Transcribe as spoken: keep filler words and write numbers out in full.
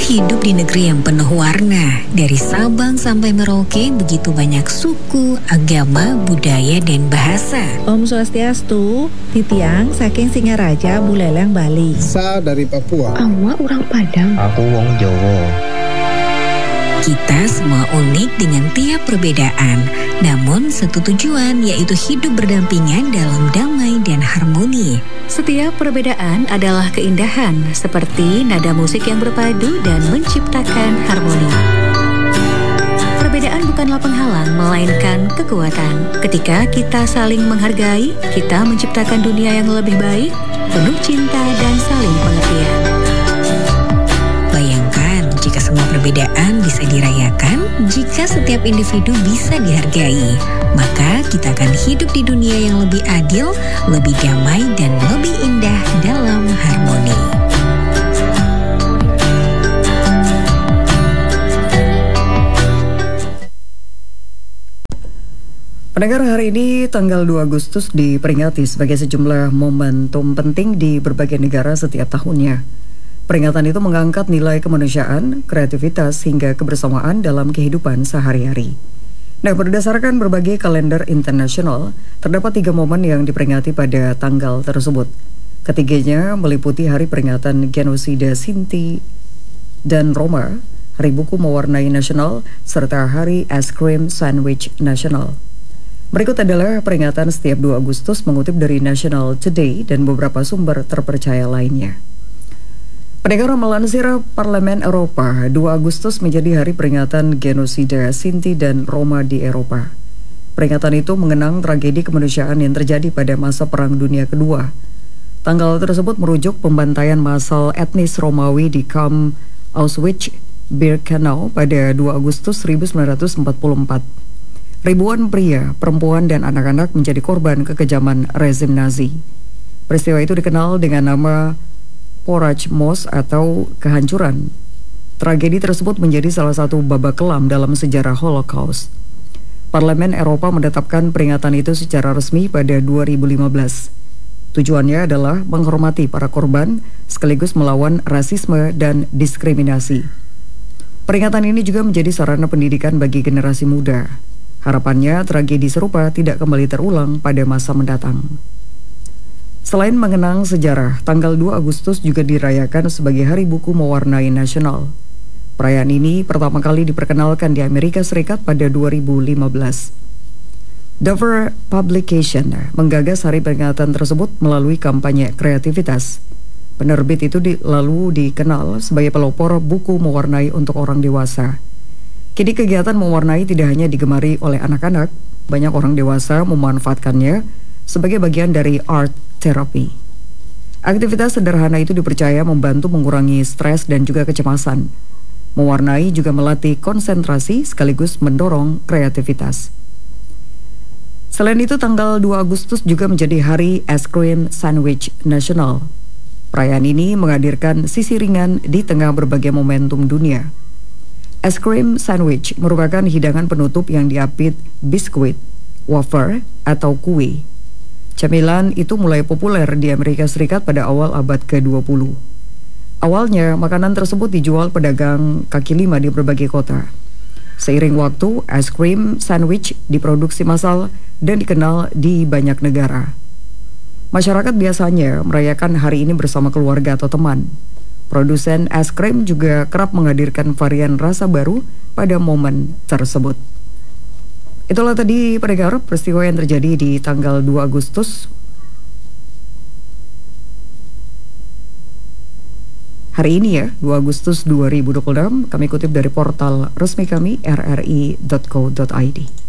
hidup di negeri yang penuh warna. Dari Sabang sampai Merauke, begitu banyak suku, agama, budaya, dan bahasa. Om Swastiastu, Titiang saking Singaraja, Buleleng, Bali. Sa dari Papua. Awak orang Padang. Aku wong Jawa. Kita semua unik dengan tiap perbedaan, namun satu tujuan, yaitu hidup berdampingan dalam damai dan harmoni. Setiap perbedaan adalah keindahan, seperti nada musik yang berpadu dan menciptakan harmoni. Perbedaan bukanlah penghalang, melainkan kekuatan. Ketika kita saling menghargai, kita menciptakan dunia yang lebih baik, penuh cinta dan saling pengertian. Bayangkan jika semua perbedaan bisa dirayakan, jika setiap individu bisa dihargai, maka kita akan hidup di dunia yang lebih adil, lebih damai, dan lebih indah dalam harmoni. Pendengar, hari ini tanggal dua Agustus diperingati sebagai sejumlah momentum penting di berbagai negara setiap tahunnya. Peringatan itu mengangkat nilai kemanusiaan, kreativitas, hingga kebersamaan dalam kehidupan sehari-hari. Nah, berdasarkan berbagai kalender internasional, terdapat tiga momen yang diperingati pada tanggal tersebut. Ketiganya meliputi Hari Peringatan Genosida Sinti dan Roma, Hari Buku Mewarnai Nasional, serta Hari Es Krim Sandwich Nasional. Berikut adalah peringatan setiap dua Agustus mengutip dari National Today dan beberapa sumber terpercaya lainnya. Pendengar, melansir Parlemen Eropa, dua Agustus menjadi hari peringatan genosida Sinti dan Roma di Eropa. Peringatan itu mengenang tragedi kemanusiaan yang terjadi pada masa Perang Dunia Kedua. Tanggal tersebut merujuk pembantaian massal etnis Romawi di kamp Auschwitz-Birkenau pada dua Agustus seribu sembilan ratus empat puluh empat. Ribuan pria, perempuan, dan anak-anak menjadi korban kekejaman rezim Nazi. Peristiwa itu dikenal dengan nama Porajmos atau kehancuran. Tragedi tersebut menjadi salah satu babak kelam dalam sejarah Holocaust. Parlemen Eropa menetapkan peringatan itu secara resmi pada dua ribu lima belas. Tujuannya adalah menghormati para korban sekaligus melawan rasisme dan diskriminasi. Peringatan ini juga menjadi sarana pendidikan bagi generasi muda. Harapannya tragedi serupa tidak kembali terulang pada masa mendatang. Selain mengenang sejarah, tanggal dua Agustus juga dirayakan sebagai Hari Buku Mewarnai Nasional. Perayaan ini pertama kali diperkenalkan di Amerika Serikat pada dua ribu lima belas. Dover Publication menggagas hari peringatan tersebut melalui kampanye kreativitas. Penerbit itu di, lalu dikenal sebagai pelopor buku mewarnai untuk orang dewasa. Kini kegiatan mewarnai tidak hanya digemari oleh anak-anak, banyak orang dewasa memanfaatkannya sebagai bagian dari art therapy. Aktivitas sederhana itu dipercaya membantu mengurangi stres dan juga kecemasan. Mewarnai juga melatih konsentrasi sekaligus mendorong kreativitas. Selain itu, tanggal dua Agustus juga menjadi Hari Es Krim Sandwich Nasional. Perayaan ini menghadirkan sisi ringan di tengah berbagai momentum dunia. Es krim sandwich merupakan hidangan penutup yang diapit biskuit, wafer, atau kue. Camilan itu mulai populer di Amerika Serikat pada awal abad ke dua puluh. Awalnya, makanan tersebut dijual pedagang kaki lima di berbagai kota. Seiring waktu, es krim sandwich diproduksi massal dan dikenal di banyak negara. Masyarakat biasanya merayakan hari ini bersama keluarga atau teman. Produsen es krim juga kerap menghadirkan varian rasa baru pada momen tersebut. Itulah tadi pendengar peristiwa yang terjadi di tanggal dua Agustus. Hari ini ya, dua Agustus dua ribu dua puluh enam, kami kutip dari portal resmi kami r r i dot co dot i d.